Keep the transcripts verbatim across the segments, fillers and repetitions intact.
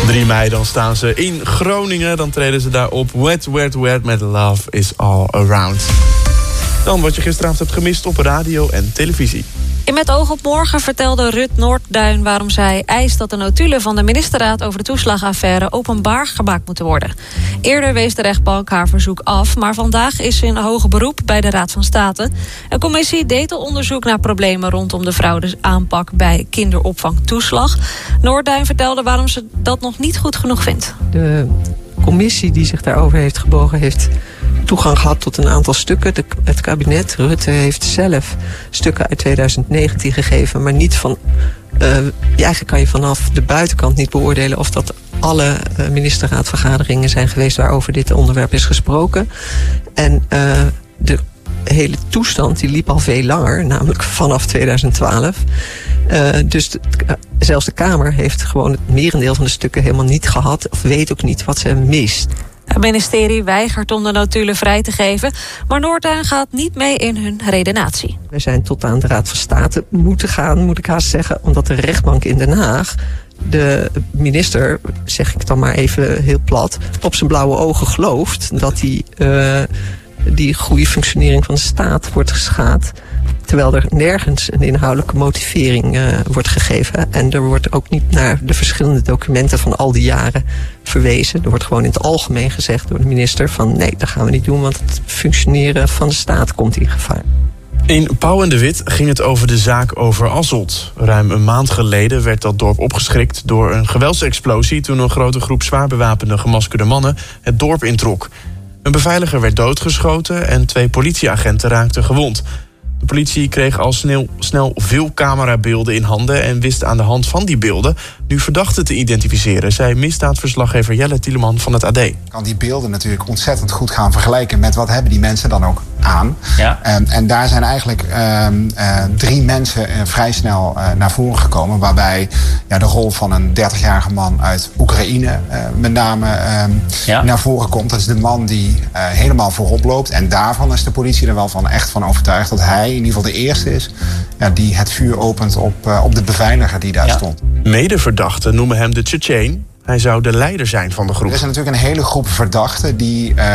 drie mei dan staan ze in Groningen. Dan treden ze daar op Wet, Wet, Wet met Love is All Around. Dan wat je gisteravond hebt gemist op radio en televisie. In Met oog op morgen vertelde Rut Noordduin waarom zij eist dat de notulen van de ministerraad over de toeslagaffaire openbaar gemaakt moeten worden. Eerder wees de rechtbank haar verzoek af, maar vandaag is ze in hoger beroep bij de Raad van State. Een commissie deed al onderzoek naar problemen rondom de fraudeaanpak bij kinderopvangtoeslag. Noordduin vertelde waarom ze dat nog niet goed genoeg vindt. De commissie die zich daarover heeft gebogen heeft toegang gehad tot een aantal stukken. De, het kabinet, Rutte, heeft zelf stukken uit tweeduizend negentien gegeven, maar niet van. Uh, eigenlijk kan je vanaf de buitenkant niet beoordelen of dat alle uh, ministerraadvergaderingen zijn geweest waarover dit onderwerp is gesproken. En uh, de hele toestand die liep al veel langer, namelijk vanaf tweeduizend twaalf. Uh, dus de, uh, zelfs de Kamer heeft gewoon het merendeel van de stukken helemaal niet gehad of weet ook niet wat ze mist. Het ministerie weigert om de notulen vrij te geven, maar Noordduin gaat niet mee in hun redenatie. We zijn tot aan de Raad van State moeten gaan, moet ik haast zeggen, omdat de rechtbank in Den Haag de minister, zeg ik dan maar even heel plat, op zijn blauwe ogen gelooft dat die, uh, die goede functionering van de staat wordt geschaad. Terwijl er nergens een inhoudelijke motivering uh, wordt gegeven. En er wordt ook niet naar de verschillende documenten van al die jaren verwezen. Er wordt gewoon in het algemeen gezegd door de minister van nee, dat gaan we niet doen, want het functioneren van de staat komt in gevaar. In Pauw en de Wit ging het over de zaak over Asselt. Ruim een maand geleden werd dat dorp opgeschrikt door een geweldsexplosie toen een grote groep zwaar bewapende gemaskerde mannen het dorp introk. Een beveiliger werd doodgeschoten en twee politieagenten raakten gewond. De politie kreeg al snel, snel veel camerabeelden in handen en wist aan de hand van die beelden nu verdachten te identificeren, zei misdaadverslaggever Jelle Tieleman van het A D. Je kan die beelden natuurlijk ontzettend goed gaan vergelijken met wat hebben die mensen dan ook aan. Ja. Um, en daar zijn eigenlijk um, uh, drie mensen uh, vrij snel uh, naar voren gekomen, waarbij ja, de rol van een dertigjarige man uit Oekraïne uh, met name um, ja. naar voren komt. Dat is de man die uh, helemaal voorop loopt. En daarvan is de politie er wel van echt van overtuigd dat hij in ieder geval de eerste is ja, die het vuur opent op, uh, op de beveiliger die daar ja. stond. Medeverdachten noemen hem de Tsjetsjeen. Hij zou de leider zijn van de groep. Er is natuurlijk een hele groep verdachten die uh,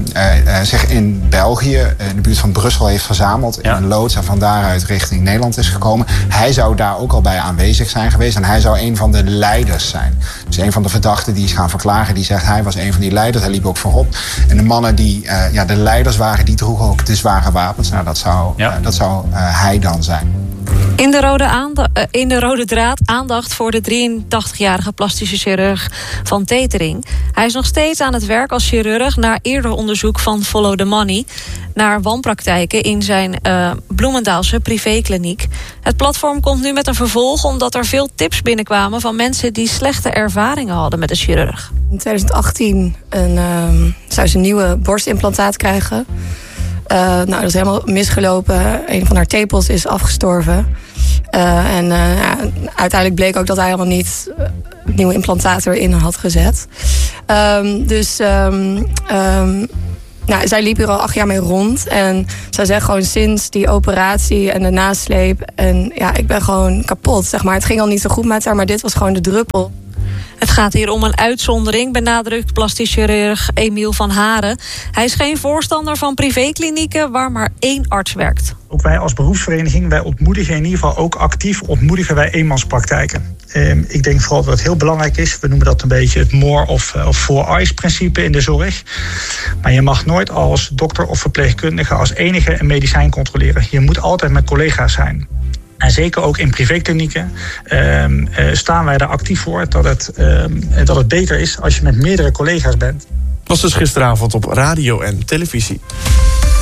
uh, zich in België, uh, in de buurt van Brussel, heeft verzameld. Ja. In een loods en van daaruit richting Nederland is gekomen. Hij zou daar ook al bij aanwezig zijn geweest. En hij zou een van de leiders zijn. Dus een van de verdachten die is gaan verklaren, die zegt hij was een van die leiders. Hij liep ook voorop. En de mannen die uh, ja, de leiders waren, die droegen ook de zware wapens. Nou, dat zou, ja. uh, dat zou uh, hij dan zijn. In de, rode aanda- uh, in de rode draad aandacht voor de drieëntachtigjarige plastische chirurg van Tetering. Hij is nog steeds aan het werk als chirurg na eerder onderzoek van Follow the Money naar wanpraktijken in zijn uh, Bloemendaalse privékliniek. Het platform komt nu met een vervolg omdat er veel tips binnenkwamen van mensen die slechte ervaringen hadden met de chirurg. In twintig achttien een, um, zou ze een nieuwe borstimplantaat krijgen. Uh, nou, dat is helemaal misgelopen. Een van haar tepels is afgestorven. Uh, en uh, ja, uiteindelijk bleek ook dat hij helemaal niet uh, nieuwe implantaten erin had gezet. Um, dus um, um, nou, zij liep hier al acht jaar mee rond. En zij zegt gewoon sinds die operatie en de nasleep. En ja, ik ben gewoon kapot, zeg maar. Het ging al niet zo goed met haar, maar dit was gewoon de druppel. Het gaat hier om een uitzondering, benadrukt plastisch chirurg Emiel van Haren. Hij is geen voorstander van privéklinieken waar maar één arts werkt. Ook wij als beroepsvereniging, wij ontmoedigen in ieder geval ook actief ontmoedigen wij eenmanspraktijken. Uh, ik denk vooral dat het heel belangrijk is. We noemen dat een beetje het more of, of four eyes principe in de zorg. Maar je mag nooit als dokter of verpleegkundige als enige een medicijn controleren. Je moet altijd met collega's zijn. En zeker ook in privéklinieken uh, uh, staan wij er actief voor dat het, uh, dat het beter is als je met meerdere collega's bent. Was dus gisteravond op radio en televisie.